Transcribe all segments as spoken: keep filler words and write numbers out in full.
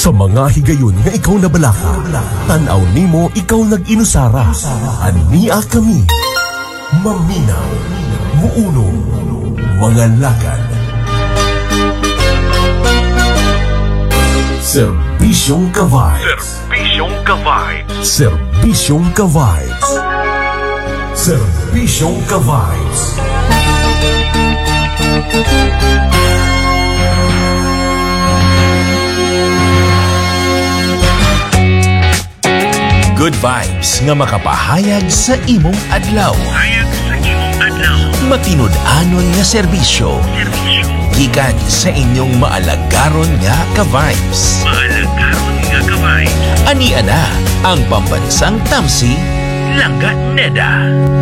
Sa mga higayon nga ikaw nabalaka, tanaw nimo ikaw nag-inusara. Ania kami, maminaw, muunong, mga lagad. Serbisyong ka-vibes. Serbisyong ka-vibes. Serbisyong ka-vibes. Serbisyong ka-vibes. Good vibes nga makapahayag sa imong adlaw. Hayag sa imong adlaw. Matinud-anon nga serbisyo. Serbisyo. Gikan sa inyong maalagaron nga ka-vibes. Maalagaron nga ka-vibes. Ania na ang pambansang tamsi, Langga Neda.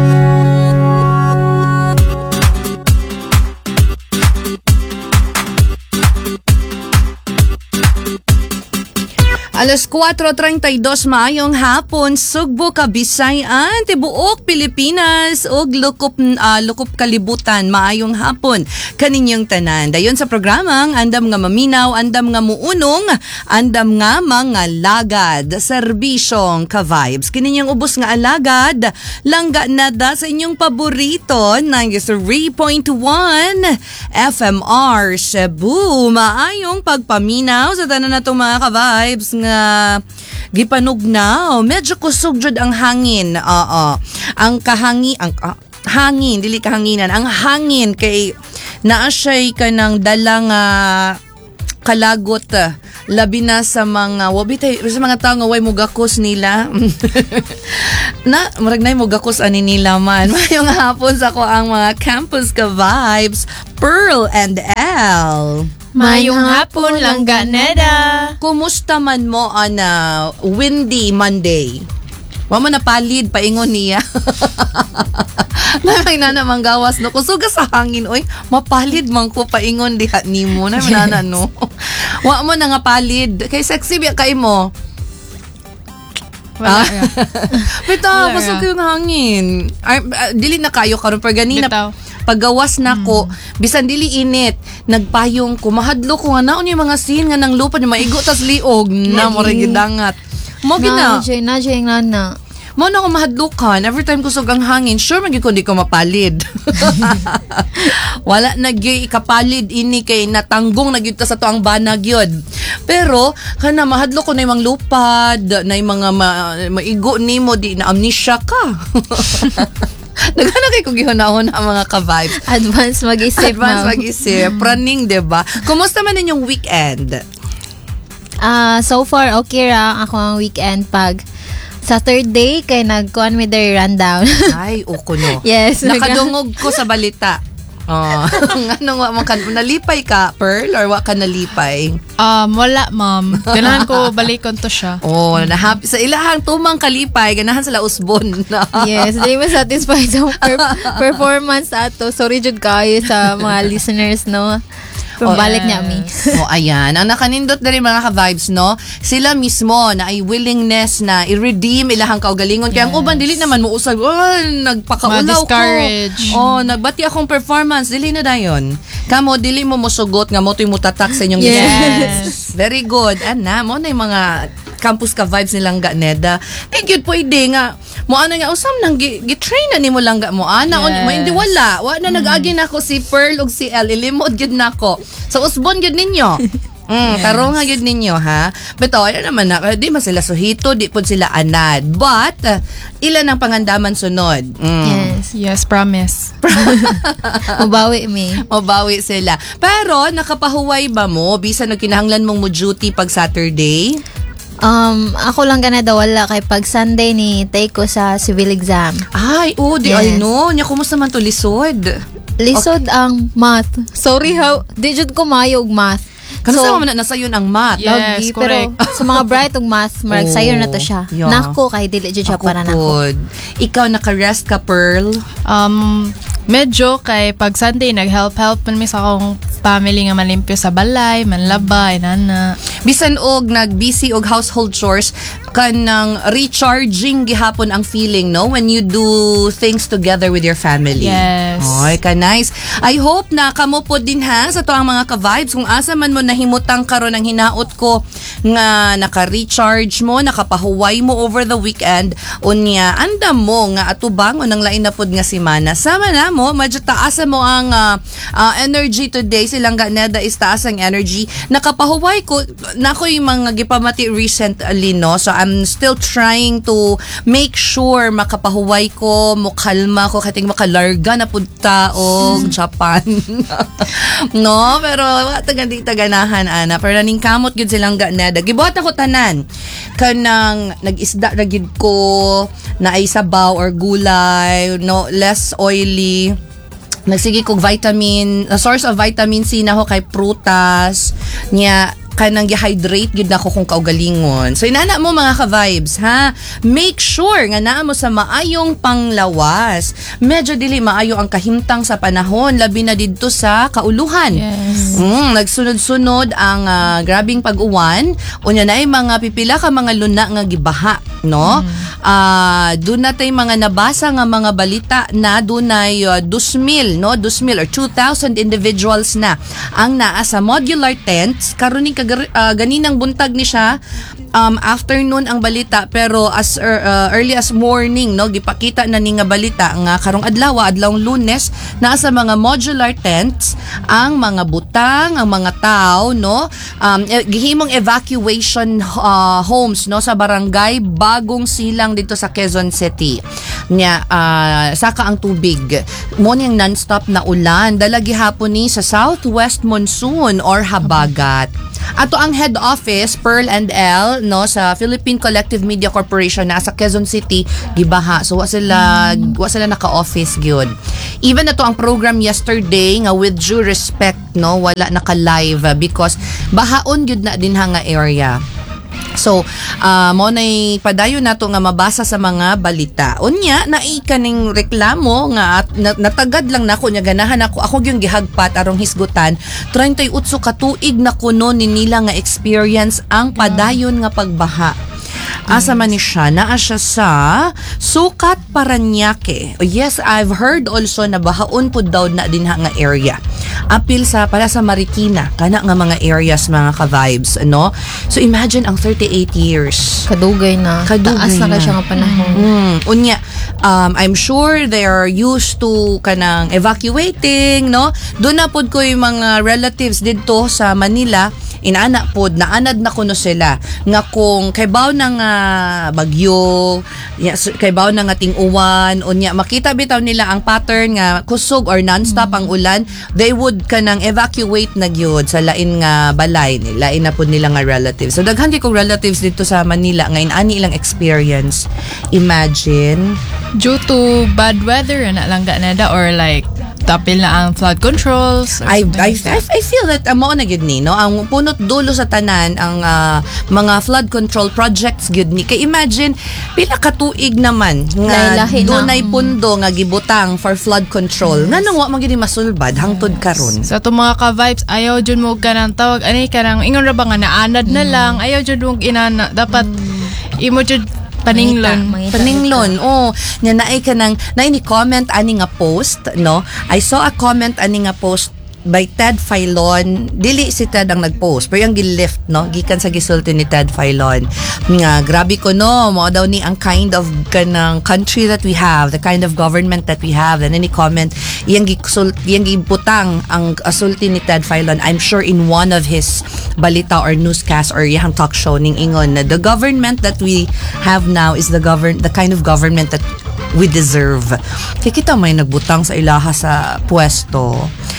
Alas kuwatro treinta y dos maayong hapon, Sugbo, Kabisayan, tibuok Pilipinas ug lukop uh, lukop kalibutan. Maayong hapon kaninyong tanan. Dayon sa programang andam nga maminaw, andam nga muunong, andam nga mga lagad, serbisyong ka-vibes. Kaninyong ubos nga alagad, Langga Neda sa inyong paborito, ninety-three point one F M R Cebu. Maayong pagpaminaw sa tanan natong mga ka-vibes nga gipanugnaw. Medyo kusog jud ang hangin. Oo. Ang kahangi ang uh, hangin, dili kahanginan. Ang hangin kay naa siya'y kanang dalang uh, kalagot uh, labi na sa mga wabitay sa mga tao nga way mugakos nila. Na murag nay mugakos ani nila man. Mayong hapon sa ko ang mga campus ka vibes, Pearl and Elle. Mayong hapon, Langga Neda. Kumusta man mo ana windy Monday? Wa man napalid paingon niya. Namay na namang gawas no. Kusuga sa hangin oy, mapalid man ko paingon diha nimo. Namay na no. Wa mo na nga palid. Kay sexy biya kay mo. Wala. Bitaw, pasok yung hangin. Ay, uh, dili na kayo karon per ganina. Bitaw. Paggawas na ko, mm. bisan dili init, nagpayong ko, mahadlo ko nga naon yung mga scene nga nang lupa yung maigo tas liog na mo rin gidangat. Mo gina. Na, jay, na, jay, na, na. Mo na ako mahadlukan, every time kusog ang hangin, sure magiging ko di ko mapalid. Wala nagyoy ikapalid ini kay natanggong nagyud ta sa to ang banag yun. Pero, kana mahadlo ko na yung mga lupad, na yung mga ma, maigo ni mo, di na amnesia ka. Nagana kay kung gihunahon ang mga ka-vibes. Advance mag-isip. Advance mag-isip. Praning, diba? Kumusta man ninyong weekend? Uh, so far, okay ra ako ang weekend pag Saturday kay nag-con with the rundown. Ay, oko no. Yes. Nakadungog ko sa balita. Oh, ano wa man kan nalipay ka, Pearl, or wa ka nalipay? Um, wala, ma'am. Ganahan ko balikon to siya. Oh, nahappy sa ilahang tumang kalipay, ganahan sila usbon. Yes, di mo satisfied sa per- performance ato. Sorry jud kayo sa mga listeners, no? Oh, balik niya mi. Oh, ayan. Ang nakanindot na rin mga ka-vibes, no? Sila mismo na ay willingness na i-redeem ilahang kaugalingon. Kaya yes. Ang uban, dili naman mo usag, oh, nagpakaulaw ko. Oh, nagbati akong performance. Dili na dayon. Kamo, dili mo musugot nga mo ito'y mutatak sa inyong yes. Very good. Ana, mo na yung mga campus ka vibes ni Langga Neda. Eh, yun pwede nga. Mo ana nga, usam nang gi-train na ni mo Langga mo. Ana, yes. Mo hindi wala. Wa na mm. nag-agi na ako si Pearl o si Elle. Ilimod yun na ako. Sa usbon yun ninyo. Mm, yes. Taro nga yun ninyo, ha? But oh, ano naman na, di man sila suhito, di po sila anad. But, uh, ilan ang pangandaman sunod? Mm. Yes. Yes, promise. Mabawi mi. Mabawi sila. Pero, nakapahuway ba mo? Bisa nagkinahanglan mong mo duty pag Saturday? Um, ako lang gana daw wala kay pag Sunday ni take ko sa civil exam. Ay, oh, di yes. ay no. Nya kumusta man to lisod? Lisod okay. Ang math. Sorry how, di jud ko maayo og math. Kasi so, man na sayon ang math. Yes, lagi, correct. Pero sa mga bright og math, marag oh, sayo na to siya. Yeah. Nako kay dili jud siya para nako. Ikaw naka-rest ka, Pearl? Um, medyo kay pag Sunday nag-help-help man mi sa akong family nga malimpyo sa balay, manlabay, nana. Bisan og nag-busy og household chores, kanang recharging gihapon ang feeling, no? When you do things together with your family. Yes. Oy, ka nice. I hope na kamo po din ha sa to ang mga ka-vibes kung asa man mo nahimutang karon ang hinaot ko nga naka-recharge mo, nakapahuway mo over the weekend, unya anda mo nga atubang unang lain na pod nga semana. Sama na mo, medyo taas mo ang uh, uh, energy today. Silang ganeda is taas ang energy. Nakapahuway ko, na ko yung mga gipamati recently, no? So I'm still trying to make sure makapahuway ko, mukalma ko, kating makalarga na punta o Japan. No? Pero taga di taganahan, ana. Pero naning kamot gid silang ganeda. Gibuhat ako tanan. Kanang nag-isda ra gid ko, na ay sabaw or gulay, no, less oily. Nagsige kog vitamin, a source of vitamin C na ho kay prutas niya, kanang gi-hydrate gid nako kung kaugalingon. So inana mo mga ka-vibes, ha? Make sure nga naa mo sa maayong panglawas. Medyo dili maayo ang kahimtang sa panahon, labi na didto sa kauluhan. Yes. Mm, nagsunod-sunod ang uh, grabing pag-uwan. Unya na ay mga pipila ka mga luna nga gibaha, no? Mm. Uh, doon natay mga nabasa nga mga balita na dunay uh, two thousand, no? two thousand or two thousand individuals na ang naa sa modular tents. Karon ning uh, ganinang buntag ni siya, um, afternoon ang balita, pero as er, uh, early as morning, no, gipakita na ni nga balita nga karong adlaw, adlawng Lunes, naa sa mga modular tents ang mga butang, ang mga tao, no, um, eh, gihimong evacuation uh, homes, no, sa barangay Bagong Silang dito sa Quezon City. Nya uh, saka ang tubig mo niyang non-stop na ulan dala gihapon ni sa southwest monsoon or habagat. Ato ang head office Pearl and L, no, sa Philippine Collective Media Corporation na sa Quezon City gibaha. So wa sila mm. wa sila naka-office gyud. Even ato ang program yesterday nga with due respect, no, wala naka-live because bahaon gyud na din nga area. So, uh, mo na'y padayon nato nga mabasa sa mga balita. Unya, naay kaning reklamo nga at natagad lang nako nya ganahan ako. Ako yung gihagpat arong hisgutan. thirty-eight ka tuig na kuno ni nila nga experience ang padayon nga pagbaha. Asa man ni siya, naa siya sa Sukat, Paranaque. Oh, yes, I've heard also na bahaon po daw na din nga area. Apil sa, para sa Marikina, kana nga mga areas, mga ka-vibes, no? So imagine ang thirty-eight years. Kadugay na. Kadugay Taas na, na. ka siya nga panahon. Mm, unya, um, I'm sure they're used to kanang evacuating, no? Doon na pod ko yung mga relatives dito sa Manila, inaana pod, naanad na kuno sila nga kung kaybaw na nga bagyo, yes, kaybaw na nga ting-uwan, unya makita bitaw nila ang pattern nga kusog or non-stop ang ulan, they would kanang evacuate na gyud sa lain nga balay nila, lain na pod nila nga relatives. So daghan kay kong relatives dito sa Manila nga inani ilang experience. Imagine Due to bad weather na lang ganada or like tapil na ang flood controls. I, I, I, I feel that uh, mo na gid ni, no, ang punot dulo sa tanan ang uh, mga flood control projects gid ni. Kay imagine pila ka tuig naman nga Lahi-lahi na. dunay pundo nga gibutang for flood control. Yes. Nganong wa man gid ni masulbad hangtod karon. Sa to mga ka-vibes, ayaw dyan mo ka ng tawag, anay ka ng, ingon ra ba nga naanad na lang, ayaw dyan mo inana, dapat imo dyan paninglon. Mangita, mangita. Paninglon. Oh, nya naay ka nang naay ni comment ani nga post, no? I saw a comment ani nga post by Ted Filon. Dili si Ted ang nag-post, pero yung gi-lift, no, gikan sa gisulti ni Ted Filon nga grabe ko, no, mo daw ni ang kind of kanang country that we have, the kind of government that we have. And any comment iyang gisul iyang gibutang ang asulti ni Ted Filon, I'm sure in one of his balita or newscast or iyang talk show ning ingon na the government that we have now is the govern the kind of government that we deserve. Kaya kita may nagbutang sa ilaha sa pwesto.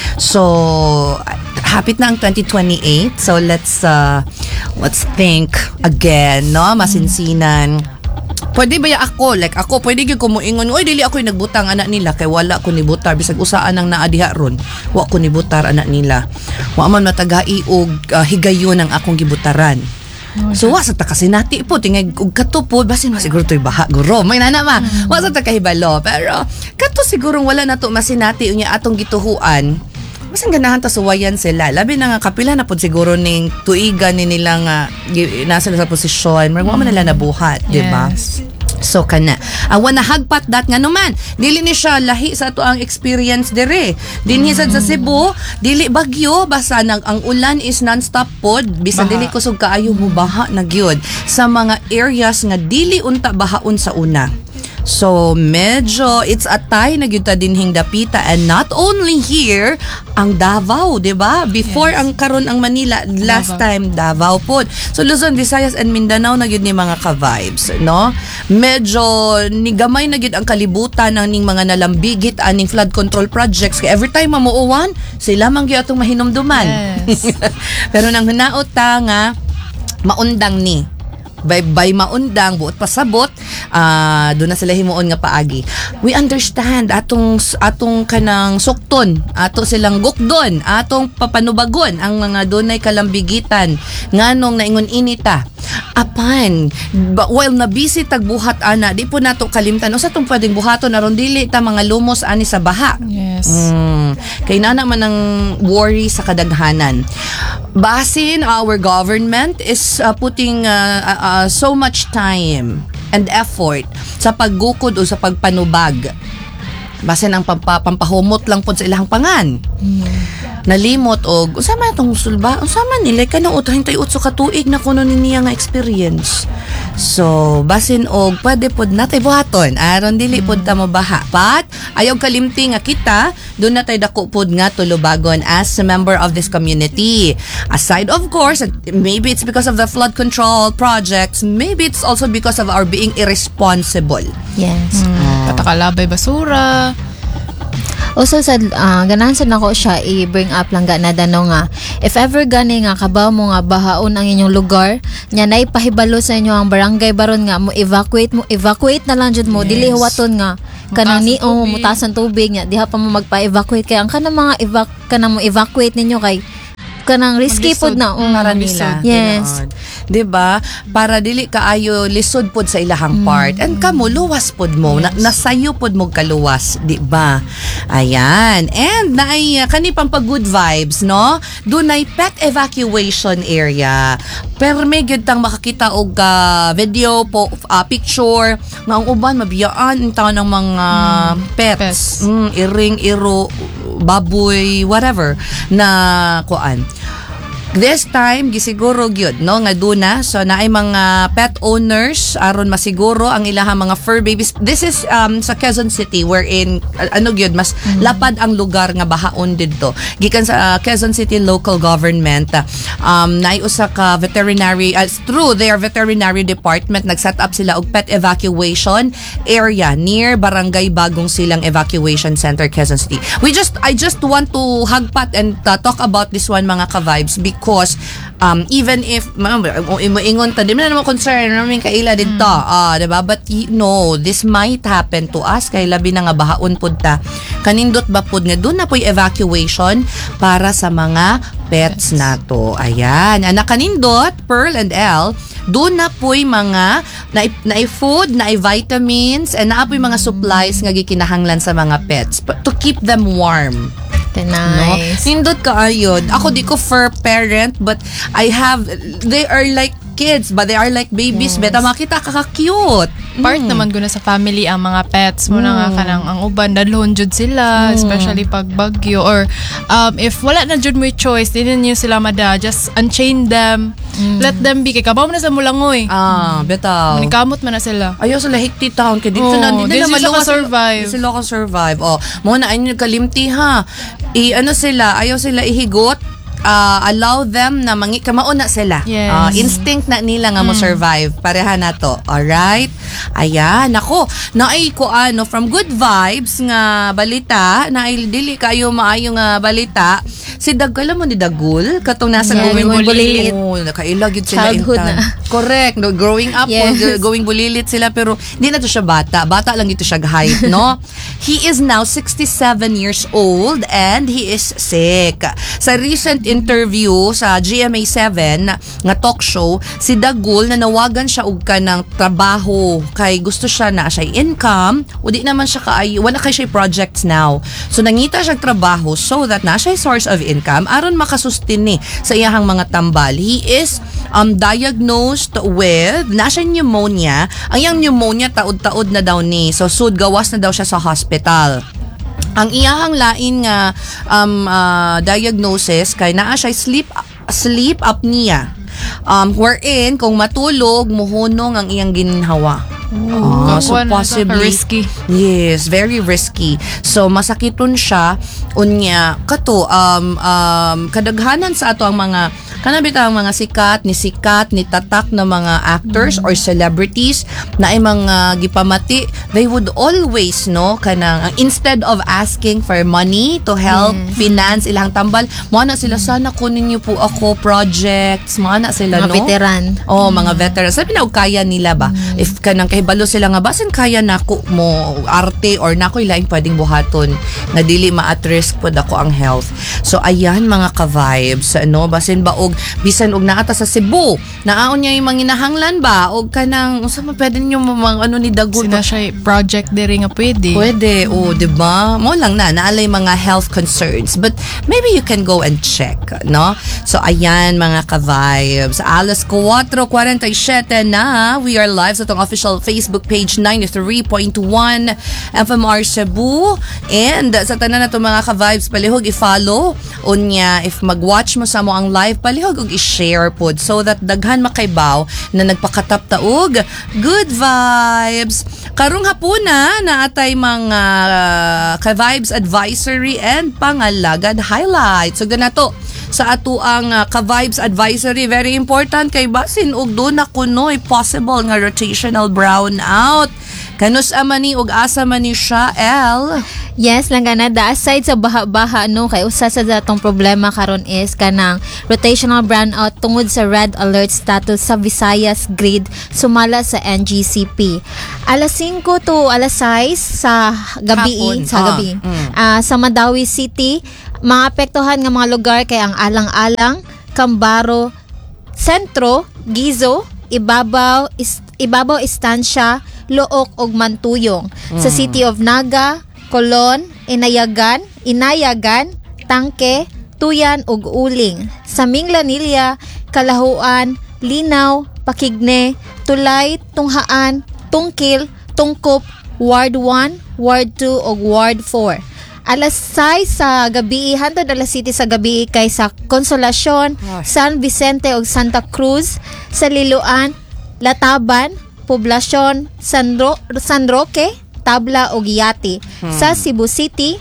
So, hapit na ang twenty twenty-eight. So, let's uh, let's think again, no? Masinsinan. Pwede ba ya ako? Like ako, pwede gyud ko moingon, oy dili ako yung nagbutang anak nila kay wala ko ni butar bisag usaan ang naa diha ron. Wa ko ni butar anak nila. Wa man matagai og uh, higayon ang akong gibutaran. So wa sa ta kasi nati po tingay og kato po basin masiguro toy baha guro may nana ma wa sa ta kahibalo pero kato siguro wala na to masinati unya atong gituhuan Masang ganahan ta suwayan sila. Labi na nga kapila na po siguro ning tuigan ni nila nga nasa sa posisyon. Marag mo man nila nabuhat, di ba? Yes. So kana awan na hagpat dat nga naman dili ni siya lahi sa ato ang experience dire dinhi sad sa Cebu dili bagyo basta nag ang ulan is non-stop pod bisan Baha. dili kusog kaayo mo baha na gyud sa mga areas nga dili unta bahaon sa una. So medyo it's atay na gyud ta dinhing dapita and not only here ang Davao, di ba? Before Yes. ang karon ang Manila last Davao. time Davao pod. So Luzon, Visayas and Mindanao na gyud ni mga ka-vibes, no? Medyo ni gamay na gyud ang kalibutan ng ning mga nalambigit aning flood control projects kay every time mamuuwan sila man gyud atong mahinumduman. Yes. Pero nang hinaot ta nga maundang ni by, by maundang buot pasabot uh, doon na sila himuon nga paagi. We understand atong atong kanang sukton ato silang gukdon atong papanubagon ang mga dunay kalambigitan nganong naingon inita apan ba, while na busy tagbuhat ana di po nato kalimtan usa tong pwedeng buhaton aron dili ta mga lumos ani sa baha. Yes. Mm, kay na naman ang worry sa kadaghanan. Basin our government is uh, putting uh, uh, uh, so much time and effort sa paggukod o sa pagpanubag. Basin ang pampa, pampahumot lang po sa ilang pangan. Nalimot og usama itong sulba usama nila ka ng thirty-eight ka tuig na kuno niya nga experience. So basin og pwede pod natay buhaton aron dili pod ta mabaha but ayaw kalimti nga kita doon natay dako pod nga tulubagon as a member of this community. Aside of course maybe it's because of the flood control projects, maybe it's also because of our being irresponsible. Yes. Mm. Katakalabay basura. Also sa uh, ganahan sad nako siya i-bring up lang na dano nga if ever gani nga kabaw mo nga bahaon ang inyong lugar nya nay pahibalo sa inyo ang barangay baron nga mo evacuate mo evacuate na lang jud mo Yes. dili huwaton nga kanang ni Mutasan oh tubig. mutasan tubig nya diha pa mo magpa-evacuate kay ang kanang mga evac kanang mo evacuate ninyo kay kanang risky pod Maglisod. na um, Para Lisod. nila. Yes. Tinood. 'Di ba? Para dili kaayo lisod pod sa ilahang part. And kamo luwas pod mo, na, nasayo pod mo kaluwas, 'di ba? Ayan. And naay uh, kani pang pag good vibes, no? Dunay pet evacuation area. Pero may gyud tang makakita og uh, video po uh, picture nga ang uban mabiyaan ang taon ng mga pets. Pets. Mm, iring, iro, baboy, whatever na kuan. This time gisiguro gyud no nga duna so naay mga pet owners aron masiguro ang ilahang mga fur babies. This is um sa Quezon City wherein uh, ano gyud mas mm-hmm. lapad ang lugar nga bahaon didto. Gikan sa uh, Quezon City local government uh, um naay usa ka veterinary uh, through their veterinary department nag-set up sila og pet evacuation area near Barangay Bagong Silang Evacuation Center Quezon City. We just I just want to hagpat and uh, talk about this one mga ka-vibes because Because um, even if ingon ta di man naman concern namin kaila dito mm. ah, diba? But you know this might happen to us kay labi na nga bahaon pud ta kanindot ba pud nga doon na po'y evacuation para sa mga pets nato. Ayan anak kanindot Pearl and Elle doon na po'y mga na, na food, na vitamins and na po'y mga supplies nga gikinahanglan sa mga pets to keep them warm. Nice. No? Nindot ka ayod. Ako di ko fur parent but I have they are like kids but they are like babies. Yes. Beta makita kaka-cute. Part Mm. naman guna sa family ang mga pets mo na nga kanang ang uban dalhon jud sila, Mm. especially pag bagyo or um, if wala na jud mo choice, dili niyo sila mada, just unchain them, let them be kay kabaw mo na sa mulangoy. Ah, betaw. Manikamot man na sila. Ayaw sila hikti town kay dito Oo, na dito di na sila maluwas ka-survive. Di sila ka survive. Oh, mo na ayun yung kalimti ha. I ano sila, ayaw sila ihigot. Uh, allow them na mangi kamauna sila. Yes. Uh, instinct na nila nga mo survive. Pareha na to. Alright? Ayan, ako. Naay ko ano from good vibes nga balita, naay dili kayo maayo nga balita. Si Dagkala mo ni Dagul katong nasa Yeah, going going bulilit. bulilit. Oh, nakaila gid sila Childhood intan. na. Correct. No, growing up, Yes. oh, going bulilit sila pero di na to siya bata. Bata lang ito siya height, no? He is now sixty-seven years old and he is sick. Sa recent interview sa G M A seven nga talk show, si Dagul nanawagan siya og kanang trabaho kay gusto siya na siya income o di naman siya kaay wala kay siya projects now. So nangita siya trabaho so that na siya source of income aron makasustain ni sa iyahang mga tambal. He is um, diagnosed with, na siya pneumonia. Ang yung pneumonia, taod-taod na daw ni. So, sud gawas na daw siya sa hospital. Ang iyahang lain nga um, uh, diagnosis kay naa siya sleep sleep apnea. Um, wherein kung matulog muhunong ang iyang ginhawa. Ah, so Kakuan na, possibly risky. Yes, very risky. So masakiton siya unya kato um um kadaghanan sa ato ang mga kanabit ang mga sikat ni sikat ni tatak na mga actors or celebrities na ay mga gipamati, they would always no kanang instead of asking for money to help Yes. finance ilang tambal, mo na sila sana kunin niyo po ako projects, mo na sila Mga no. veteran. Oh, mga veterans. Sabi na, kaya nila ba? If kanang kahibalo sila nga, basin kaya nako mo arte or nako ilaing pwedeng buhaton nga dili ma-at risk pod ako ang health. So, ayan mga ka-vibes. No? Basin ba og bisan og naata sa Cebu, naaon niya yung mga inahanglan ba? O kanang, unsa man pwede niyo mga ano ni Dagul? Sina siya project diri nga pwede. Pwede, oh, di ba? Mo lang na, naalay mga health concerns. But maybe you can go and check, no? So, ayan mga ka-vibes. Alas four forty-seven na. We are live sa itong official Facebook page ninety-three point one F M R Cebu. And sa tanan na itong mga ka-vibes, palihog i-follow. Unya, if mag-watch mo sa mo ang live, palihog og i-share pod so that daghan makaibaw na nagpakatap taog good vibes. Karong hapuna na atay mga uh, ka-vibes advisory and pangalagad highlights. So nato sa ato ang uh, ka-vibes advisory, very important kay basin og do na kuno possible nga rotational brownout. Kanus amani og asa man ni siya, L? Yes, lang ganada. Aside sa baha-baha, no, kay usa sa datong problema karon is kanang rotational brownout tungod sa red alert status sa Visayas grid sumala sa N G C P. Alas cinco to alas sais sa gabi, Hapon. sa Ah, gabi. mm. Ah, sa Mandawi City, maapektuhan nga mga lugar kay ang Alang-Alang, Cambaro, Sentro, Gizo, Ibabaw, is, Ibabaw Estancia, Look ug Mantuyong. Sa City of Naga, Colon, Inayagan, Inayagan, Tangke, Tuyan ug Uling. Sa Minglanilla, Kalahuan, Linaw, Pakigne, Tulay, Tunghaan, Tungkil, Tungkop, Ward one, Ward two ug Ward four. Alas sais sa gabi, hantod alas city sa gabi kay sa Consolacion, San Vicente ug Santa Cruz, sa Liloan, Lataban, Poblasyon, San, Ro- San Roque, Tabla ug Yati. Hmm. Sa Cebu City,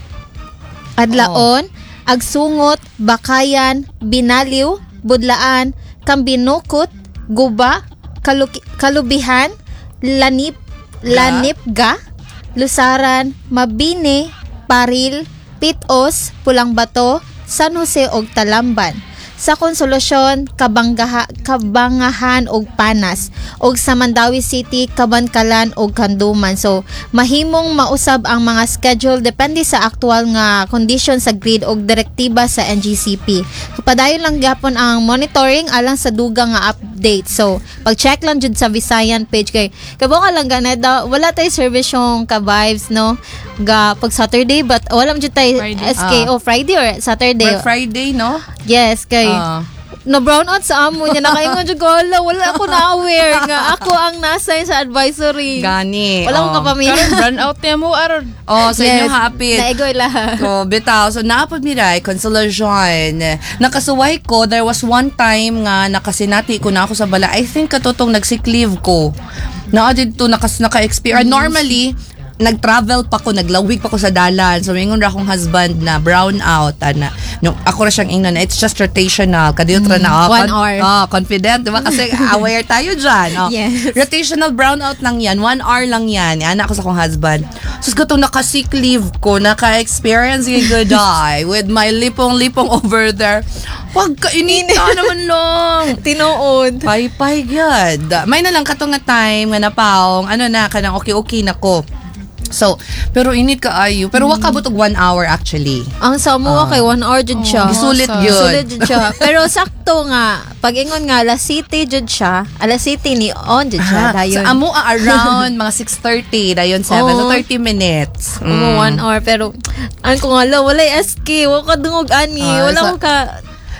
Adlaon, Agsungot, Bakayan, Binaliw, Budlaan, Kambinukot, Guba, Kaluki- Kalubihan, Lanip, Lanipga, Lusaran, Mabini, Paril, Pitos, Pulang Bato, San Jose ug Talamban. Sa Konsolasyon, Kabanggaha, Kabangahan ug Panas, ug sa Mandawi City, Kabankalan ug Kanduman. So mahimong mausab ang mga schedule depende sa aktual nga condition sa grid ug direktiba sa N G C P. Padayon lang gyapon ang monitoring alang sa dugang nga update. So pag-check lang jud sa Visayan page kay kabo ka lang ganeda wala tay service yung ka-vibes no ga pag Saturday but wala man jud tay Friday. S K o Friday or Saturday. By Friday, no? Yes, kay Ah. na brownout sa amo niya nakaingon jud ko wala, wala ako na aware nga ako ang nasa sa advisory. Gani. Karon Wala ko kapamilya. run out niya mo aron. Oh, sa inyong hapit. Naigoy lahat. So, bitaw. So, naapod miray, Consolacion. Nakasuway ko, there was one time nga nakasinati ko na ako sa bala. I think katotong nag-sick leave ko. Na dito nakas naka-experience. Normally, nag-travel pa ko, naglawig pa ko sa dalan. So, mingon ra akong husband na brown out. Ana. No, ako ra siyang ingnan. It's just rotational. Kadiyot ra na. one hour. Oh, confident. Diba? Kasi aware tayo dyan. Oh. Yes. Rotational brownout lang yan. One hour lang yan. Yan ako sa akong husband. So, ko itong naka-sick leave ko, naka-experience yung good eye with my lipong-lipong over there. Pagkainita naman lang. Tinuod. Pay-pay good. May na lang katong nga time nga napaong, ano na, kanang okay-okay na ko. So, pero init ka ayo. Pero waka butog one hour actually. Ang sa mo kay one hour jud siya. Gisulit sa- yun. Sulit jud siya. Pero sakto nga pag ingon nga alas city jud siya. Alas city ni on jud siya Ah, dayon. so, amo ah, around mga six thirty, dayon seven. So, Oo. thirty minutes. Mm. Mo one hour pero an ko nga la wala S K, wala ka dungog ani, Ah, wala so- ko ka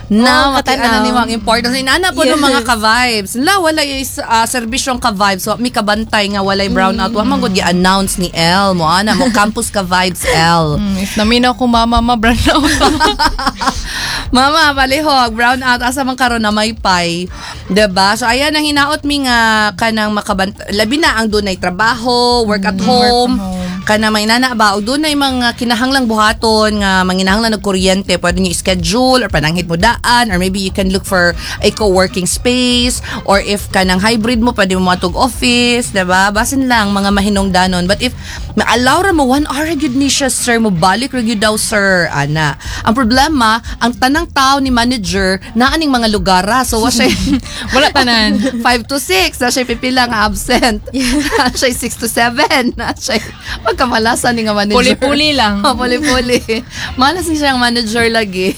Na, Oh, makita katanaw. ni mga importance. Inana po Yes. ng mga ka-vibes. La, wala yung uh, serbisyong ka-vibes. So, may kabantay nga walay brownout. Wa man gud gi-announce ni El. Mo, ana, mo campus ka-vibes, El. Mm, if naminaw ko mama ma brand out. Mama, palihog, brown out, asa man karon na may pay. Diba? So, ayan, ang hinaot mi nga kanang makabantay. Labi na ang dunay trabaho, work at home. Kana may nana ba, o dunay mga kinahanglang buhaton nga manginahanglan ng kuryente, pwede nyo schedule or pananghit mo daan, or maybe you can look for a co-working space, or if kanang hybrid mo, pwede mo matug office, diba? Basin lang, mga mahinungdanon. But if ma-allow ra mo, one hour gyud ni siya, sir, mo balik ra gyud daw, sir, ana. Ang problema, ang tanang tao ni manager, naaning mga lugara. So, wa siya, Wala tanan. five to six, na siya pipila nga absent. Na siya six to seven. Na siya, pagkamalasan ni nga manager. Puli-puli lang. Oh, puli-puli. Malas ni siyang manager lagi.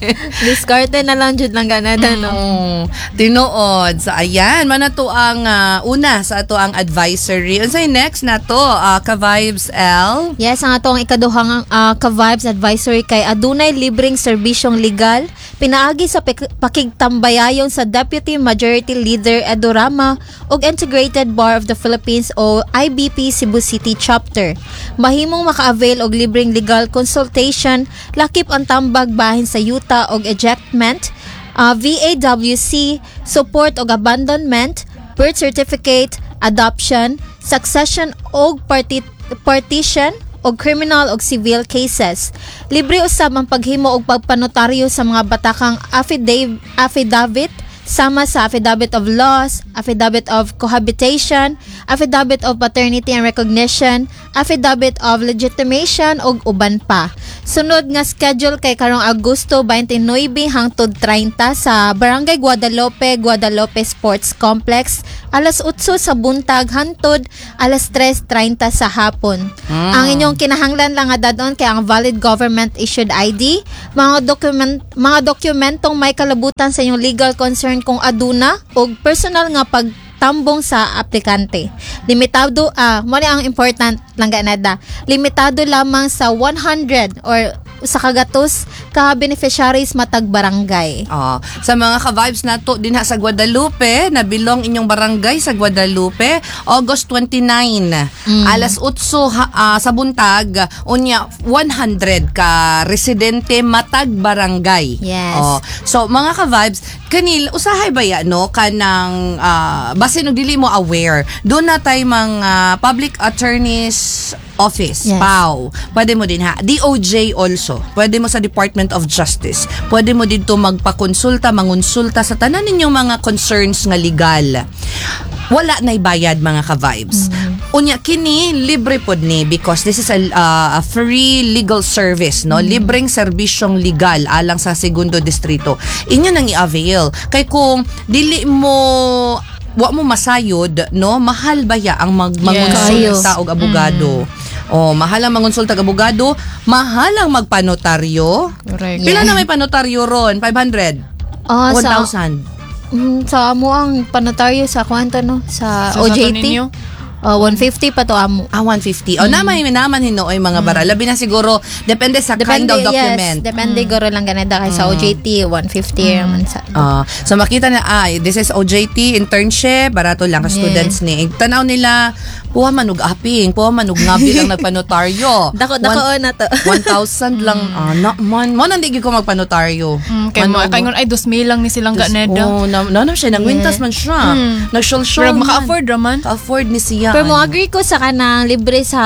Diskarte na lang jud lang ganada no. Mm, tinuod. So, ayan. Mana to ang ah, una sa ato ang advisory. Unsay next na to? Uh, Ka-Vibes L? Yes, ang atong ikaduhang uh, ka-vibes advisory kay adunay libreng serbisyong legal pinaagi sa pik- pakigtambayayon sa Deputy Majority Leader Edo Rama ug Integrated Bar of the Philippines o I B P Cebu City Chapter. Mahimong maka-avail og libreng legal consultation lakip ang tambag bahin sa yuta og ejectment, uh, V A W C, support og abandonment, birth certificate, adoption, succession og parti- partition og criminal og civil cases. Libre usab ang paghimo og pagpanotaryo sa mga batakang affidavit, affidavit sama sa affidavit of loss, affidavit of cohabitation, affidavit of paternity and recognition, affidavit of legitimation ug uban pa. Sunod nga schedule kay karong Agosto twenty-nine hangtod thirty sa Barangay Guadalupe, Guadalupe Sports Complex, alas eight sa buntag hangtod alas tres thirty sa hapon. Mm. Ang inyong kinahanglan lang nga dadon kay ang valid government issued I D, mga document mga dokumentong may kalabutan sa inyong legal concern kung aduna ug personal nga pagtambong sa aplikante. Limitado ah mo ang important lang ganada. Limitado lamang sa one hundred or sa kagatos ka beneficiaries matag barangay. Oh, sa mga ka-vibes nato dinha sa Guadalupe, nabilong inyong barangay sa Guadalupe, August twenty-nine. Alas eight ha, ah, sa buntag, unya one hundred ka residente matag barangay. Yes. Oh, so mga ka-vibes, kanil usahay ba ya no kanang uh, basin og dili mo aware. Doon na tay mga public attorneys office, Yes. P A W. Pwede mo din ha. D O J also. Pwede mo sa Department of Justice. Pwede mo dito magpakonsulta, mangonsulta sa tanan ninyong mga concerns nga legal. Wala na'y bayad mga ka-vibes. Unya, kini, libre pod ni because this is a, uh, a free legal service, no? Libreng serbisyong legal alang sa segundo distrito. Inyo nang i-avail. Kay kung dili mo wa mo masayod, no? Mahal ba ya ang mag mangonsulta og abogado? Oh, mahal ang mangonsulta og abogado, mahal ang magpanotaryo. Correct. Pila na may panotaryo ron? five hundred? Oh, one sa thousand? mm, sa amo ang panotaryo sa kwento no sa Sa O J sato T. ninyo? Oh, one fifty pa to amo. Ah, one fifty. O, namay naman hinooy mga bara. Labi na siguro, depende sa kind of document. Yes, depende goro lang ganada kay sa O J T one fifty man sa. Ah, so makita na, ay, this is O J T, internship, barato lang ka Yes. students ni. Tanaw nila, puwa manug aping, puwa manug ngabi lang nagpanotaryo. Dako dako na to. one thousand lang, ah, na, man, mo nandigi ko magpanotaryo. Mm, kay mo kay ngon ay two mil lang ni silang ganeda. Oh, na, na, na siya, nagwintas man siya. Nag-shul-shul Pero man. maka-afford raman. Ka-afford ni siya. Pero mo agree ko sa kanang libre sa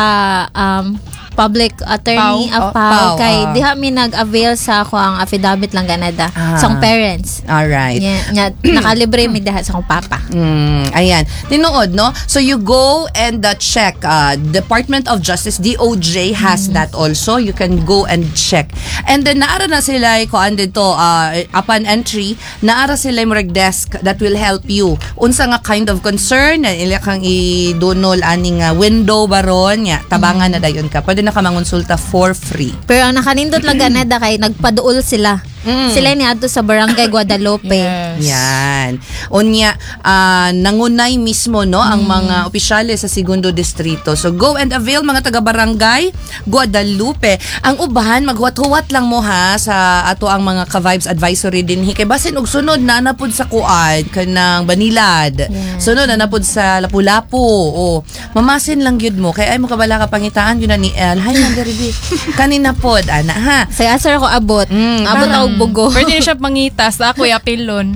um public attorney P A W? of Oh, P A W P A W, kay ah. diha mi nag-avail sa ako ang affidavit lang ganada Ah. sa akong parents. Alright. Nya, nya nakalibre mi diha sa akong papa. Mm, ayan. Tinuod, no? So, you go and uh, check. Uh, Department of Justice, D O J has that also. You can go and check. And then, naara na sila, kuan dito, uh, upon entry, naara sila yung reg desk that will help you. Unsa nga kind of concern, na ila kang idunol aning uh, window baron, ya, tabangan na dayon ka. Pwede na ka mangonsulta for free. Pero ang nakanindot lang ganada kay nagpaduol sila. Mm. Sila ni adto sa Barangay Guadalupe. Yes. Yan. Unya, ah, nangunay mismo no ang mga opisyales sa Segundo Distrito. So go and avail mga taga-barangay Guadalupe. Ang uban, maghuwat-huwat lang mo ha sa ato ang mga ka-vibes advisory din. Kay basin og sunod na napud sa kuan kanang Banilad. Yeah. Sunod na napud sa Lapu-Lapu. O, mamasin lang gyud mo. Kay ay mo kabala ka pangitaan yun na ni El. Hay man diri bi. Kanina pod ana ha. Sa asar ako abot. Mm, abot parang- ako bugo. Pwede na siya mangitas. Ako yapilon.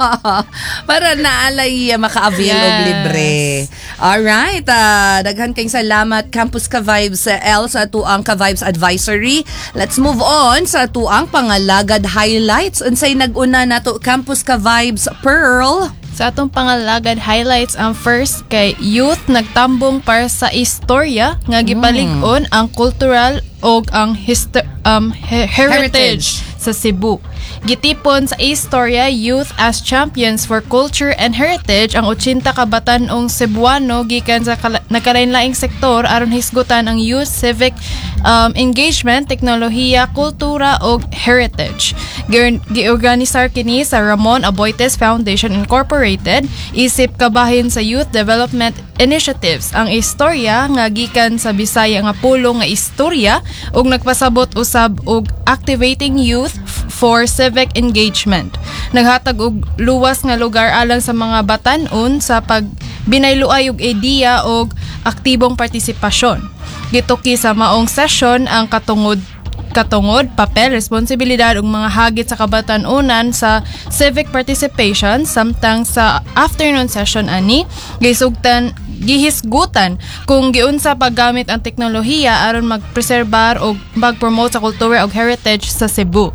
Para naalay uh, maka-avail og Yes. libre. Alright. Uh, daghan kayong salamat Campus Ka-Vibes uh, L sa atuang Ka-Vibes Advisory. Let's move on sa atuang pangalagad highlights. Unsay nag-una nato Campus Ka-Vibes Pearl. Sa atong pangalagad highlights, ang first kay youth nagtambong para sa istorya nga gipalig-on ang cultural o ang histo- um, he- heritage, sa Cebu. Gitipon sa istorya Youth as Champions for Culture and Heritage ang eighty ka batan-ong Cebuano gikan sa kala- nagkalain-laing sektor aron hisgutan ang youth civic um, engagement, teknolohiya, kultura o heritage. Gi- Giorganisar kini sa Ramon Aboites Foundation Incorporated isip kabahin sa Youth Development Initiatives. Ang istorya nga gikan sa Bisaya nga pulong nga istorya ug nagpasabot usab og activating youth f- for civic engagement. Naghatag og luwas nga lugar alang sa mga batan-on sa pagbinayluay og ideya og aktibong partisipasyon. Gituki sa maong session ang katungod katungod, papel, responsibilidad ug mga hagit sa kabatan-unan sa civic participation samtang sa afternoon session ani gisugtan gihisgutan kung giunsa paggamit ang teknolohiya aron magpreserbar o mag-promote sa kultura ug heritage sa Cebu.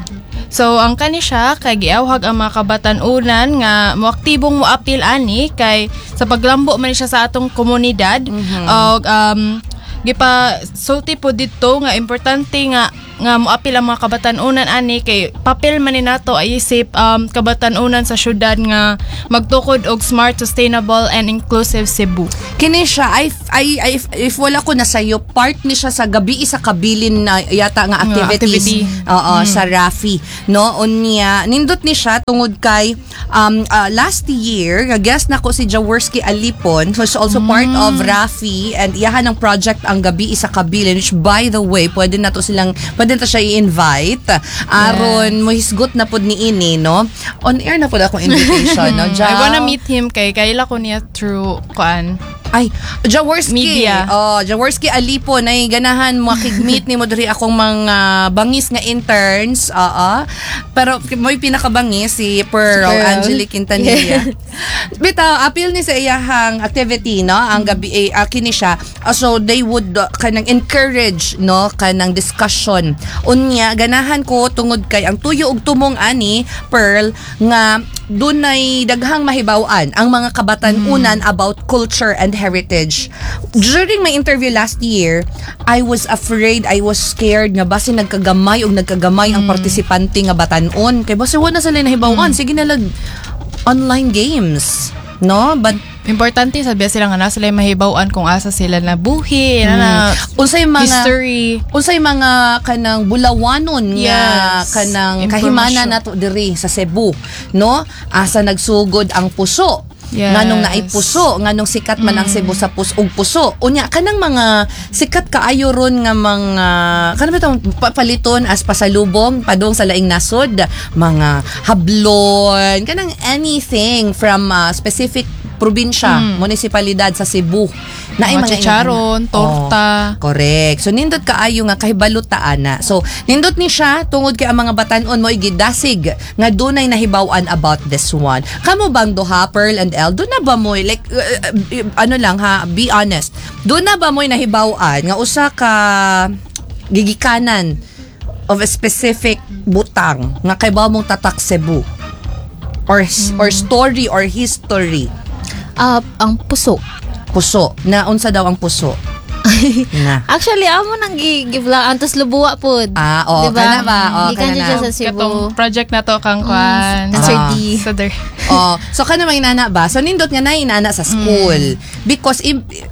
So ang kani siya kay giawhag ang mga kabatan-unan nga moaktibong moapil ani kay sa paglambo man siya sa atong komunidad og um gipa sulti po dito nga importante nga nga moapil ang mga kabatan-unan ani kay papel man ni nato ay isip um, kabatan-unan sa syudad nga magtukod og smart, sustainable and inclusive Cebu. Kini siya, I, I, I, if wala ko na sa'yo, part ni siya sa gabi isa kabilin na yata nga activities. activity. Oo, sa Rafi. No? Unya, nindot ni siya tungod kay um, uh, last year, guest na ko si Jaworski Alipon, who's also part of Rafi, and iyahan ng project ang gabi isa kabilin, which by the way, pwede na to silang, pwede na to siya i-invite. Aron, mo hisgot na pod ni ini, no? On air na pod akong invitation, no? I Jaw? wanna meet him kay kaila ko niya through kuan. Ay, Jaworski. Media. Oh, Jaworski Alipo na ganahan makigmeet ni mo diri akong mga bangis nga interns. Oo. Pero mo'y pinakabangis si Pearl, Si Pearl. Angelique Quintanilla. Bitaw, appeal ni sa iyahang activity, no? Ang gabi eh, uh, kini siya. Uh, so they would uh, kanang encourage, no, kanang discussion. Unya ganahan ko tungod kay ang tuyo ug tumong ani Pearl nga dunay daghang mahibaw-an ang mga kabatan-unan about culture and heritage. During my interview last year, I was afraid, I was scared nga basin nagkagamay o nagkagamay ang partisipante nga batan-on. Kay basin wala sila nahibaw-an. Sige na lang online games. No? But Importante sabi sila nga na sila mahibaw-an kung asa sila nabuhi, na, na unsay mga history. unsay mga kanang bulawanon nga Yes. kanang Information. kahimana nato diri sa Cebu, no? Asa nagsugod ang puso. Yes. Nganong naay puso, nganong sikat man ang Cebu sa pus ug puso. Unya kanang mga sikat kaayo ron nga mga kanang bitong paliton as pasalubong padung sa laing nasod, mga hablon, kanang anything from uh, specific probinsya, munisipalidad sa Cebu. Naay Mga chicharon, inahan. torta. Oh, correct. So nindot kaayo nga kahibalot ta ana. So nindot ni siya tungod kay ang mga batan-on mo gidasig nga dunay nahibaw-an about this one. Kamo bang duha, Pearl and El, do na ba mo like uh, uh, ano lang ha, be honest. Do na ba mo nahibaw-an nga usa ka gigikanan of a specific butang nga kay ba mong tatak Cebu? Or or story or history? Ah, ang puso. Puso. Na unsa daw ang puso? Na. Actually, amo nang givla antos lubuwa pod. Ah, oo, kana ba? Oo, Gikan kana siya na. sa Cebu. Katong project na to kang kuan. Sir Ah. D. So there. Oh, so kana may inana ba? So nindot nga na inana sa school. Because if,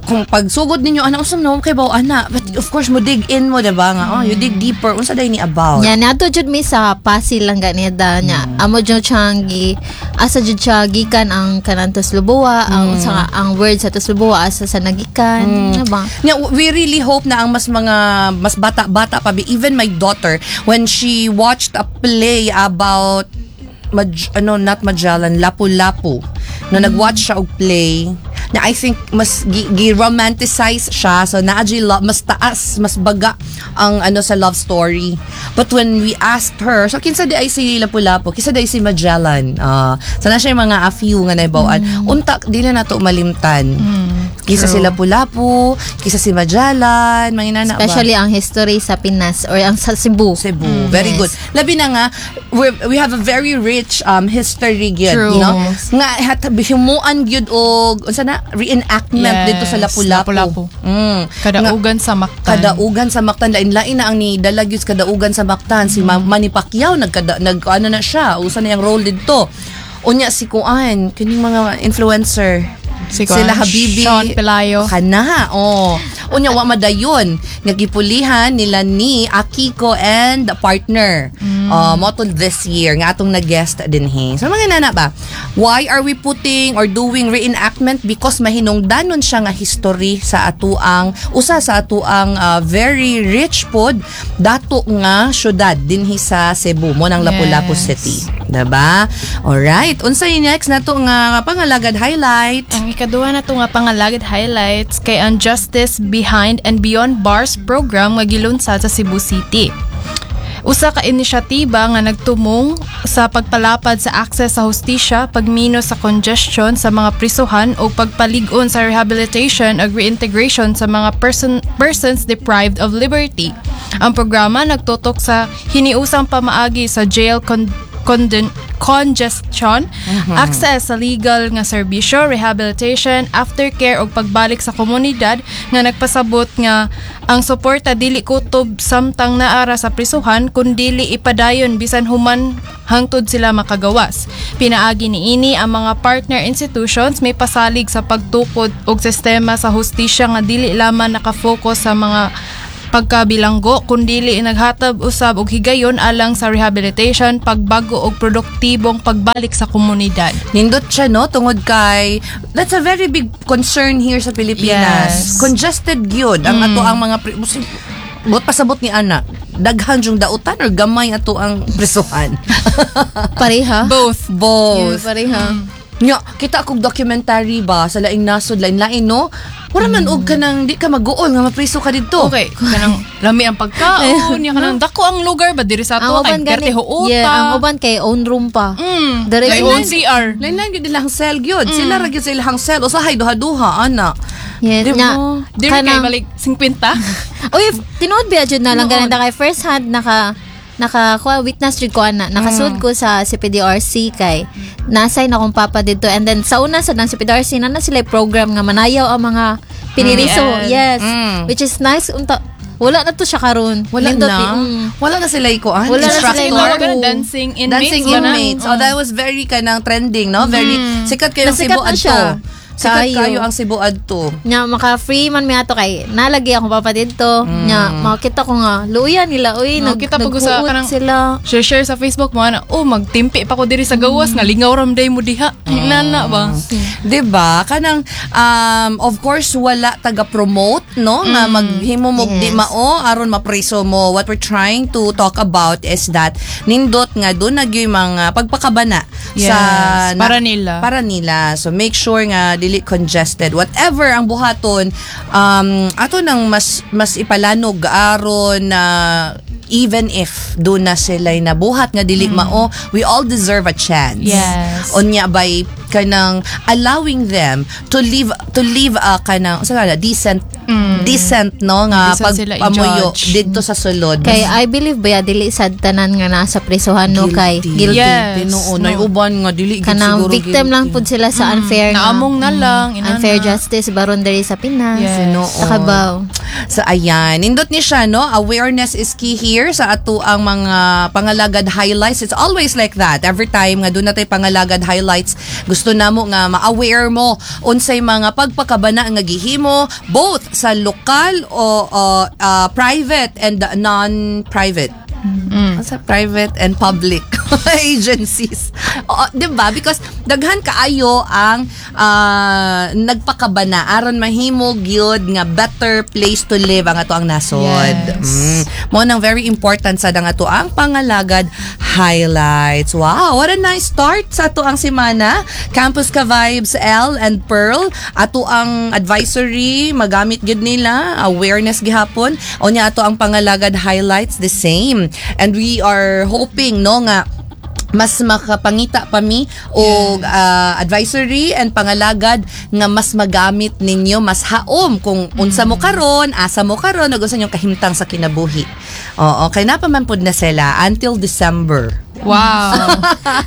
kung pagsugod ninyo ana usam no kay baw ana, but of course mo dig in mo diba nga, oh you dig deeper unsa day ni about. Nya nato jud mi sa Pasig lang ganida nya. Amo jud siyang gi asa jud siya gikan ang kanang Tuslubuwa, ang sa ang word sa Tuslubuwa asa sa nagikan, nga ba? Yeah, we really hope na ang mas mga mas bata-bata pa, even my daughter when she watched a play about Maj, ano not Magellan, Lapu-Lapu, no nag-watch siya og play na I think mas gi- gi-romanticize siya, so na love, mas taas, mas baga ang ano sa love story. But when we asked her, so kinsa di ay si Lapu-Lapu, kinsa di ay si Magellan, uh, sana siya yung mga a few nga naibawaan, mm. unta di na nato malimtan. Mm. Kisa si Lapu-Lapu, kisa si Magellan, mga inana ba? Especially ang history sa Pinas or ang sa Cebu. Cebu. Mm, Very yes. good. Labi na nga, we we have a very rich um history gyud, True. you know? Yes. Nga hat himuan gyud og unsa na reenactment Yes, dito sa Lapu-Lapu. Lapu-Lapu. Mm. Kadaugan sa Mactan. Kadaugan sa Mactan, lain-lain na ang ni dalag yun sa kadaugan sa Mactan. Si Ma- Manny Pacquiao nagkada nag ano na siya, usa na yung role dito. Unya si Kuan, kining mga influencer. Si Sila Kuan, Habibi. Sean Pelayo. Kana, oh. Unya wa madayon nga gipulihan nila ni Akiko and the partner. Mm. Uh, mo to this year nga atong nag-guest din he. So mga nana ba, why are we putting or doing reenactment? Because mahinungdanon siya nga history sa atuang usa sa atuang uh, very rich pod dato nga syudad dinhi sa Cebu mo nang Lapu-Lapu Yes. City. Diba? Alright. Unsay next nato nga pangalagad highlight? Ang ikaduha na to nga pangalagid highlights kay ang Justice Behind and Beyond Bars program nga gilunsad sa Cebu City. Usa ka inisyatiba nga nagtumong sa pagpalapad sa access sa hustisya, pagmino sa congestion sa mga prisuhan o pagpalig-on sa rehabilitation ug reintegration sa mga person, persons deprived of liberty. Ang programa nagtutok sa hiniusang pamaagi sa jail con- Conden- congestion, uh-huh. access sa legal nga serbisyo, rehabilitation, aftercare ug pagbalik sa komunidad nga nagpasabot nga ang suporta dili kutob samtang naara sa prisuhan kundili ipadayon bisan human hangtod sila makagawas. Pinaagi niini ang mga partner institutions may pasalig sa pagtukod og sistema sa hustisya nga dili lamang nakafocus sa mga pagkabilanggo kundili naghatag usab og higayon alang sa rehabilitation, pagbago og produktibong pagbalik sa komunidad. Nindot siya no tungod kay that's a very big concern here sa Pilipinas. Yes. Congested gyud ang ato ang mga pri- bot pasabot ni ana. Daghan jung dautan or gamay ato ang prisuhan. Pareha. Both, both. Yeah, pareha. Nya, kita akong documentary ba sa laing nasod, lain-lain, no? Wala man og kanang di ka mag-uol nga mapriso ka dito. Okay, kanang lami ang pagkaon, ya kanang dako ang lugar ba diri sa Ang ato kay uban gani, kerte huota. yeah, ang uban kay own room pa. Mm, Dari like own own C R. Lain-lain gyud ilang cell gyud. Sila ra gyud sa ilang cell. Usahay duha-duha ana. Yes, Di nya, ba? Diri kay kanang- balik fifty. Uy, tinuod ba jud na lang gananda kay first hand naka naka kuha witness jud ko ana nakasud ko sa C P D R C kay na-assign akong papa dito and then sa una sa nang C P D R C na na sila program nga manayaw ang mga piniriso. Mm, Yes. Mm. Which is nice unta wala na to siya karon. Wala Nindot, na. mm. Wala na sila ikuan. Wala na sila Instructor. ikuan. Mga ganun, dancing inmates. Dancing ba na? inmates. Oh, that was very kanang trending, no? Very sikat kayo ang Nasikat Cebu na adto. siya. Sikat Kayo. kayo ang Cebu adto. Nya maka free man mi ato kay nalagi akong papa dito. Nya makita ko nga luya nila uy No, nag kita pag usa nagbuot kanang- sila. Share sa Facebook mo na, oh, magtimpi pa ko diri sa gawas nga lingaw ram day mo diha. Nana ba? 'Di ba? Kanang um of course wala taga-promote, no? Nga maghimo mo Yes. di mao aron mapriso mo. What we're trying to talk about is that nindot nga doon nagyoy mga pagpakabana Yes, sa para nila. Para nila. So make sure nga dili congested. Whatever ang buhaton, um ato nang mas mas ipalanog aron na even if doon na sila nabuhat nga dili mao, we all deserve a chance. Yes. Unya by kanang allowing them to live to live a kanang sa kana decent decent no nga Decent sila pagpamuyo i-judge. dito sa sulod. Kay I believe ba dili sad tanan nga nasa prisuhan no kay guilty. Yes. Tinuon no. ay uban nga dili gid Kanang siguro victim guilty. lang pud sila sa unfair nga Naamong na lang. inana. unfair justice baron diri sa Pinas. Yes. Tinuon. Nakabaw. So ayan, nindot ni siya no, awareness is key here sa ato ang mga pangalagad highlights. It's always like that. Every time nga doon natay pangalagad highlights, gusto namo nga ma-aware mo unsay mga pagpakabana nga gihimo both sa lokal o uh, uh, private and non-private. Mm. Sa private and public agencies. O, diba? Because daghan kaayo ang uh, nagpakabana aron mahimo gyud nga better place to live ang ato ang nasod. Yes. Mm. Mo nang very important sa dang ato ang pangalagad highlights. Wow, what a nice start sa ato ang semana. Campus Ka Vibes L and Pearl ato ang advisory magamit gyud nila awareness gihapon. Unya ato ang pangalagad highlights the same. And we are hoping no nga mas makapangita pa mi o uh, advisory and pangalagad nga mas magamit ninyo mas haom kung unsa mo karon asa mo karon ug unsa nyong kahimtang sa kinabuhi. Oo, kay napaman pud na sila until December. Wow.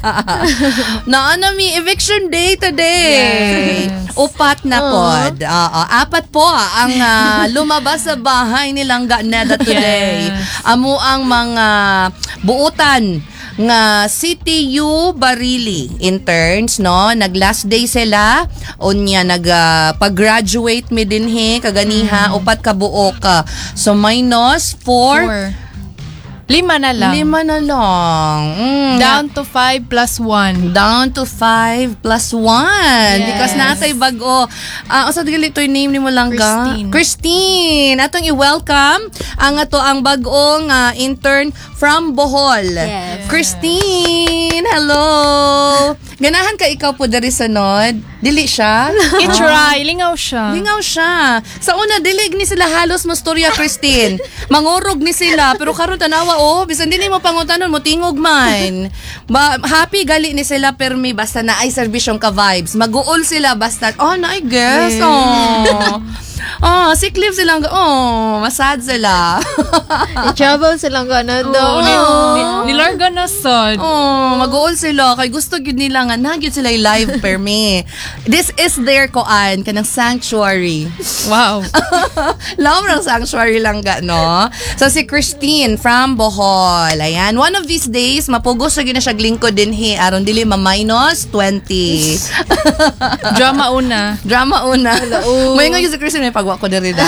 Na ano mi eviction day today. Yes. Upat na pod. Oo, apat po ang uh, lumabas sa bahay ni Langga Neda today. Yes. Amo ang mga buutan nga C T U Barili interns no, nag last day sila unya nag uh, pag-graduate mi dinhi kaganiha mm. upat ka buok ka. So minus four, Four. Lima na lang. lima na lang. Mm, Down to five plus one. Down to five plus one. Yes. Because natay bago. Uh, asa dili to yung name ni mo lang ga? Christine. Christine. Atong i-welcome ang ato ang bagong uh, intern from Bohol. Yes. Christine, hello. Ganahan ka ikaw po dari sa nod? Dili siya? I-try. Lingaw siya. Lingaw siya. Sa una, dilig ni sila halos mo storya, Christine. Mangurog ni sila. Pero karon tanawa, oh, bisan din mo pangutanon mo, tingog man. Ba, happy gali ni sila, permi, basta na ay serbisyong ka vibes. Mag-uol sila, basta, oh, na, I guess. Oh. Oh, sick leave silang, oh, masad sila. I-travel silang gano'n do. Oh, ni, ni, nilarga na sad. Oh, mag-uol sila. Kay gusto gyud nila nga, nagyud sila live per me. This is their koan, kanang sanctuary. Wow. Love ng sanctuary lang ga, no? So, si Christine from Bohol. Ayan. One of these days, mapugos na gina siya glingkod din he. Aron dili ma-minus twenty. Drama una. Drama una. May nga yung si Christine, may pagwa ko na rin.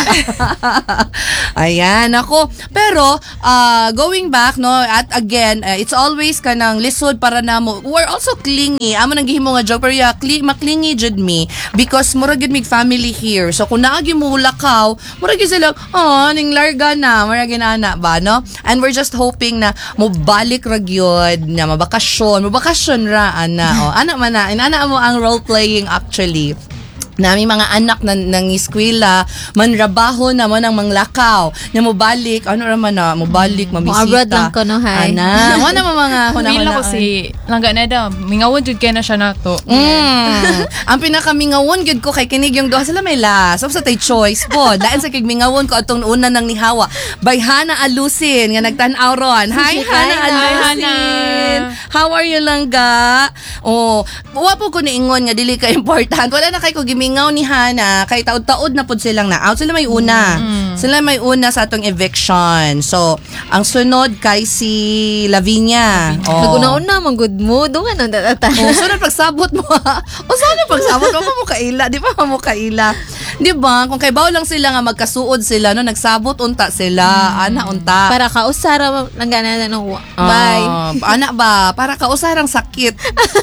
Ayan, ako. Pero, uh, going back, no, at again, uh, it's always ka ng lisod para na mo. We're also clingy. Amo nang gihimo nga joke, pero yeah, cli- maklingy jud me. Because mura gid mig family here. So, kung naagi mo lakaw, mura gid sila, oh, ning larga na, mura ginana ba, no? And we're just hoping na mo balik ra gyud, na mabakasyon, mabakasyon ra, ana. Oh, ana man na, inana mo ang role-playing actually. Nami mga anak na nang eskwela manrabaho naman ang manglakaw na mo balik ano raman na mo balik mamisita Mo-abroad lang ko, no, hay? ana mo na mga Wala ko si Langga Neda. Mingawon jud kay na siya nato. Mm. Ang pinakamingawon gyud ko kay kinig yung duha sila may last. So sa tay choice po. Daan sa kig mingawon ko atong una nang nihawa. By Hana Alusin nga nagtan-aw ron. Hi Hana Hi, Alusin. Hana. How are you Langga? Oh, wa po ko niingon nga dili ka important. Wala na kay ko gimingaw ni Hana kay taud-taud na pud silang na-out. Sila may una. Mm. Sila may una sa atong eviction. So, ang sunod kay si Lavinia. Oh. Nag-una-una, mang good mood. Doon nga nang datata. Oh, so na pagsabot mo ha. O sana pagsabot mo pa mo kaila, di ba mo kaila? Di ba? Kung kay baw lang sila nga magkasuod sila no, nagsabot unta sila, ana unta. Para kausara lang gana na nung bye. Ah, ana ba? Para kausarang sakit.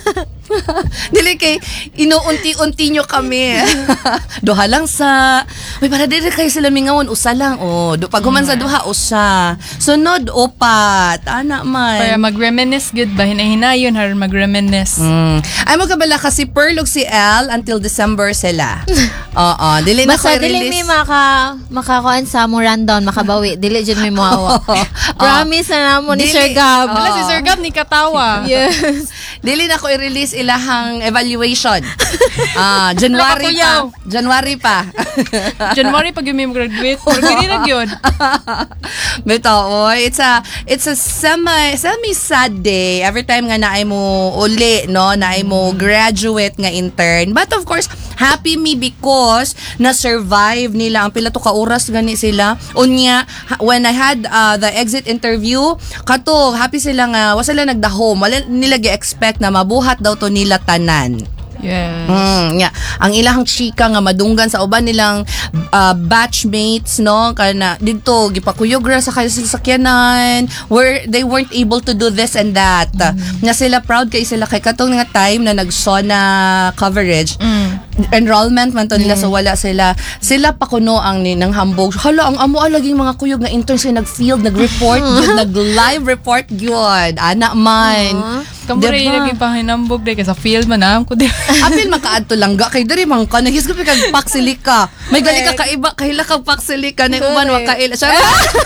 Dili kay inuunti-unti nyo kami. Duha lang sa may para dili kay sila mingawon usa lang oh. Do pag human sa duha usa. Sunod upat. Ana man. Para mag-reminisce good ba? Hinahinayon har mag-reminisce. Mm. Ay mo kabala kasi Pearl ug si Elle until December sila. Oo, dili na ko Basta dili mi i-release. maka makakuan sa mo rundown, makabawi. Dili jud mi moawa. Promise na namo ni Dili. Sir Gab. Wala si Sir Gab ni katawa. Yes. Dili na ko i-release ilahang evaluation. Ah, January pa. Nakatuyaw. January pa. January pag yung graduate. Pero gini na yun. Bito, oy, it's a it's a semi semi sad day every time nga naay mo uli, no, naay mo graduate nga intern. But of course, Happy me because na-survive nila ang pila to ka oras gani sila. Unya, ha- when I had uh, the exit interview, kato, happy sila nga, wala sila nagdahom. Wala nila gi-expect na mabuhat daw to nila tanan. Yes. Mm, yeah. Ang ilahang chika nga madunggan sa uban nilang uh, batchmates, no, kana dito gipakuyogra sa kay sakyanan where they weren't able to do this and that. Mm. Nga sila proud kay sila kay katong nga time na nag-sona coverage. Mm. Enrollment man to nila, so wala sila. Sila pa kuno ang ni nang hambog. Hala, ang amo alaging mga kuyog nga interns nga nag-field, nag-report, yun, nag-live report yun. Ana man. Kamuri Diba? lagi pa hinambog de kay sa field man am ko di. Apil makaadto lang ga kay diri man ka nahis ko kag paksilika. May gali ka kaiba kahila kag paksilika na uban wa kaila. Sara.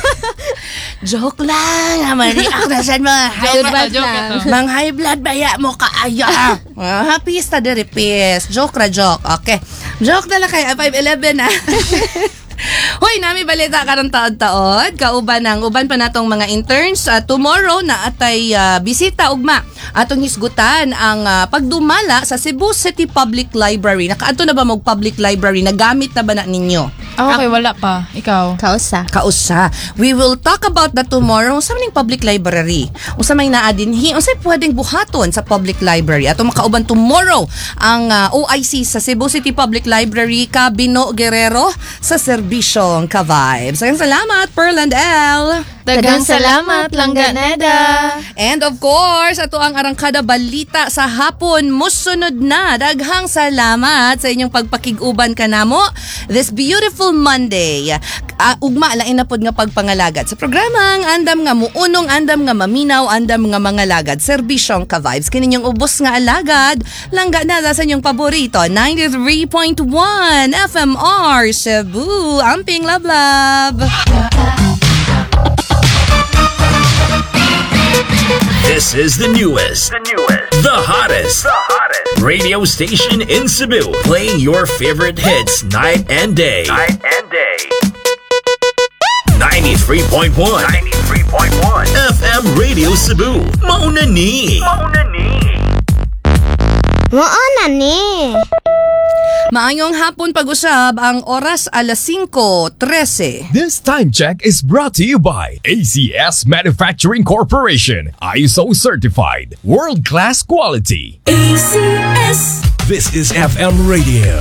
Joke lang. Mari ako na sa mga high Joke blood. ito, joke ito. Mang high blood baya mo kaayo. Ah, happy sta diri pis. Joke ra joke. Okay. Joke na lang kay five eleven ah. Hoy, nami balita karong taod-taod. Kauban ang uban pa natong mga interns. Uh, tomorrow na atay uh, bisita ugma. Atong hisgutan ang uh, pagdumala sa Cebu City Public Library. Nakaadto na ba mo public library? Nagamit na ba na ninyo? Ah, okay, wala pa. Ikaw. Kausa. Kausa. We will talk about that tomorrow sa maning public library. Unsa may naa dinhi, unsa pwedeng buhaton sa public library. Ato makauban tomorrow ang uh, O I C sa Cebu City Public Library, Cabino Guerrero sa serbisyong ka-vibes. Sayang salamat, Pearl and Elle. Daghang salamat, Langga Neda. And of course, ato ang arangkada balita sa hapon. Musunod na. Daghang salamat sa inyong pagpakiguban kanamo this beautiful Monday. Uh, ugma lain na pod nga pagpangalagat sa programang andam nga muunong, andam nga maminaw, andam nga mga lagad. Serbisyong ka-vibes. Kininyong ubos nga alagad. Langga na sa inyong paborito. ninety-three point one F M R Cebu. Amping love love. This is the newest, the newest, the hottest, the hottest radio station in Cebu, playing your favorite hits night and day. Night and day. ninety-three point one, ninety-three point one F M Radio Cebu. Mauna ni. Mauna ni. Mauna ni. Maayong hapon pag-usab ang oras alas cinco trese. This time check is brought to you by A C S Manufacturing Corporation, I S O certified, world-class quality. A C S. This is F M Radio,